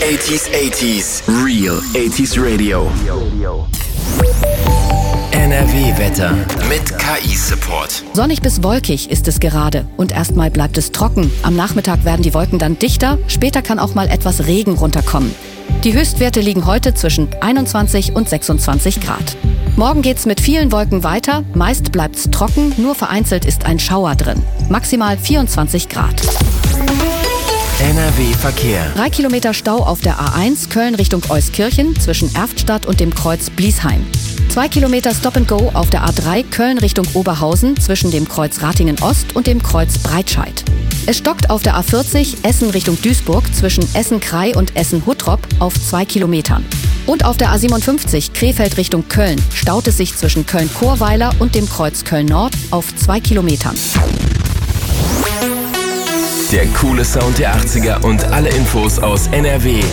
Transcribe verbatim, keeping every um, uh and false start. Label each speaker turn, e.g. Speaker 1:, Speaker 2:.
Speaker 1: achtziger achtziger Real achtziger Radio. N R W-Wetter mit K I-Support.
Speaker 2: Sonnig bis wolkig ist es gerade und erstmal bleibt es trocken. Am Nachmittag werden die Wolken dann dichter, später kann auch mal etwas Regen runterkommen. Die Höchstwerte liegen heute zwischen einundzwanzig und sechsundzwanzig Grad. Morgen geht's mit vielen Wolken weiter, meist bleibt's trocken, nur vereinzelt ist ein Schauer drin. Maximal vierundzwanzig Grad.
Speaker 1: N R W-Verkehr.
Speaker 2: Drei Kilometer Stau auf der A eins Köln Richtung Euskirchen zwischen Erftstadt und dem Kreuz Bliesheim. Zwei Kilometer Stop-and-Go auf der A drei Köln Richtung Oberhausen zwischen dem Kreuz Ratingen Ost und dem Kreuz Breitscheid. Es stockt auf der A vierzig Essen Richtung Duisburg zwischen Essen-Krei und Essen-Huttrop auf zwei Kilometern. Und auf der A siebenundfünfzig Krefeld Richtung Köln staut es sich zwischen Köln-Chorweiler und dem Kreuz Köln-Nord auf zwei Kilometern.
Speaker 1: Der coole Sound der achtziger und alle Infos aus N R W